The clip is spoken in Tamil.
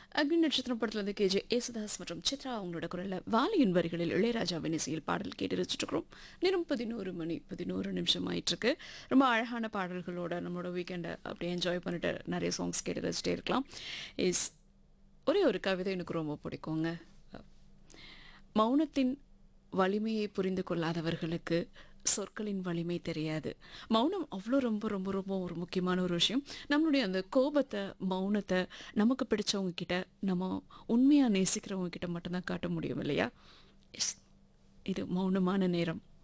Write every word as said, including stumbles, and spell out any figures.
அக்னி நட்சத்திரம் படத்துலேருந்து கேஜே ஏசுதாஸ் மற்றும் சித்ரா அவங்களோட குரலில் வாலியின் வரிகளில் இளையராஜாவின் இசையில் பாடல் கேட்டு ரசிச்சுட்ருக்கிறோம். நேரம் பதினோரு மணி பதினோரு நிமிஷம் ஆயிட்டுருக்கு. ரொம்ப அழகான பாடல்களோட நம்மளோட வீக்கெண்டை அப்படியே என்ஜாய் பண்ணிட்டு நிறைய சாங்ஸ் கேட்டு ரசிச்சிட்டே இருக்கலாம். இஸ் ஒரே ஒரு கவிதை எனக்கு ரொம்ப பிடிக்குங்க. மௌனத்தின் வலிமையை புரிந்து கொள்ளாதவர்களுக்கு சொற்களின் வலிமை தெரியாது. மௌனம் அவ்வளோ ரொம்ப ரொம்ப ரொம்ப ஒரு முக்கியமான ஒரு விஷயம். நம்மளுடைய அந்த கோபத்தை, மௌனத்தை நமக்கு பிடிச்சவங்க கிட்ட, நம்ம உண்மையாக நேசிக்கிறவங்க கிட்ட மட்டும்தான் காட்ட முடியும் இல்லையா? எஸ், இது மௌனமான நேரம்.